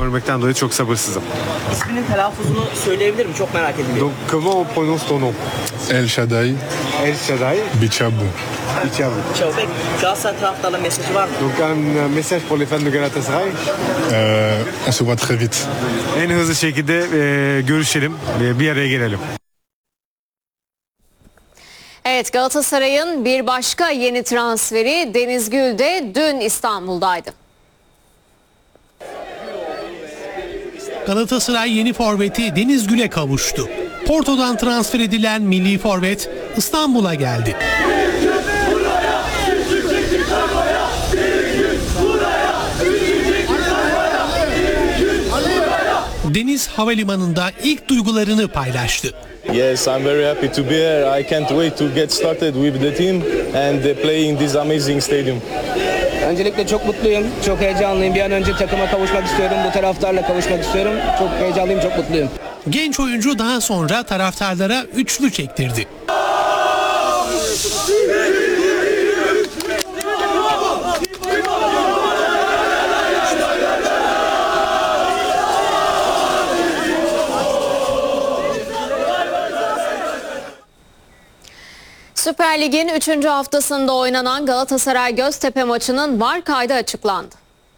görmekten dolayı çok sabırsızım. İsminin telaffuzunu söyleyebilir mi? Çok merak ediyorum. Donc comment on prononce ton nom? El Shaddai, El Shaddai Bichabu. Bichabu. Çavbek, Galatasaray taraftarlarına mesajı var mı? Donc un message pour les fans de Galatasaray. On se voit très vite. En hızlı şekilde görüşelim, bir araya gelelim. Evet, Galatasaray'ın bir başka yeni transferi Deniz Gül de dün İstanbul'daydı. Galatasaray yeni forveti Deniz Gül'e kavuştu. Porto'dan transfer edilen milli forvet İstanbul'a geldi. Deniz havalimanında ilk duygularını paylaştı. Yes, I'm very happy to be here. I can't wait to get started with the team and play in this amazing stadium. Öncelikle çok mutluyum, çok heyecanlıyım. Bir an önce takıma kavuşmak istiyorum, bu taraftarla kavuşmak istiyorum. Çok heyecanlıyım, çok mutluyum. Genç oyuncu daha sonra taraftarlara üçlü çektirdi. Süper Lig'in 3. haftasında oynanan Galatasaray Göztepe maçının VAR kaydı açıklandı.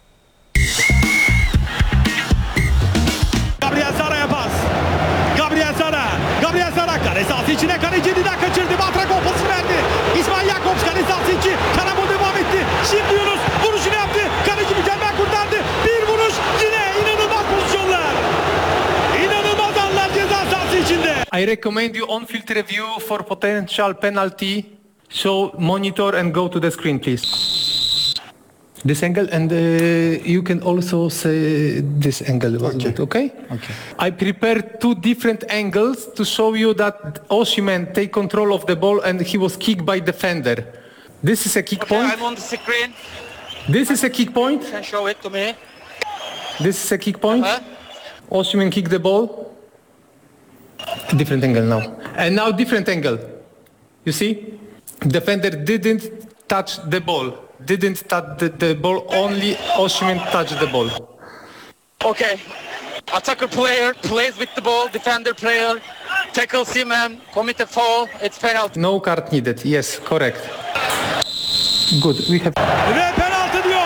Gabriel Sara'ya pas. Gabriel Sara kale sahası içine, kaleci Dida kaçırdı. Matrakov pası verdi. İsmail Jakobs kale sahası içi. Karambol devam etti. Şimdi Yunus vuruşunu yaptı. Kaleci mükemmel kurtardı. Bir vuruş, yine inanılmaz pozisyonlar. İnanılmaz anlar ceza sahası içinde. I recommend you on-field review for potential penalty. So monitor and go to the screen, please. This angle and you can also say this angle. Okay. I prepared two different angles to show you that Osimhen take control of the ball and he was kicked by defender. This is a kick point. I'm on the screen. This is a kick point. You can show it to me. This is a kick point. Osimhen kicked the ball. Different angle now. And now different angle. You see? Defender didn't touch the ball. Didn't touch the ball. Only Osimhen touched the ball. Okay. Attacker player plays with the ball. Defender player tackles him and commit a foul. It's penalty. No card needed. Yes, correct. Good. We have... Ve penaltı diyor.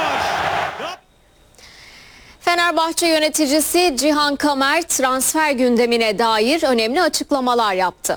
Fenerbahçe yöneticisi Cihan Kamer transfer gündemine dair önemli açıklamalar yaptı.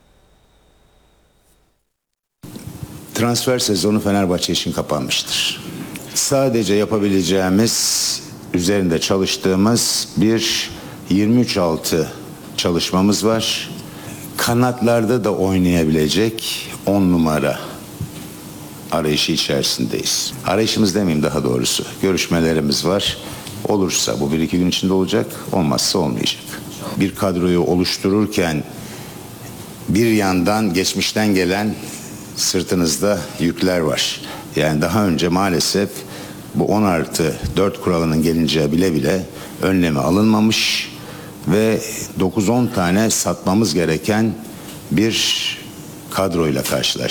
Transfer sezonu Fenerbahçe için kapanmıştır. Sadece yapabileceğimiz, üzerinde çalıştığımız bir 23-6 çalışmamız var. Kanatlarda da oynayabilecek 10 numara arayışı içerisindeyiz. Arayışımız demeyeyim daha doğrusu. Görüşmelerimiz var. Olursa bu 1-2 gün içinde olacak, olmazsa olmayacak. Bir kadroyu oluştururken bir yandan geçmişten gelen sırtınızda yükler var. Yani daha önce maalesef bu 10+4 kuralının gelince bile bile önlemi alınmamış ve 9-10 tane satmamız gereken bir kadroyla karşılaştık.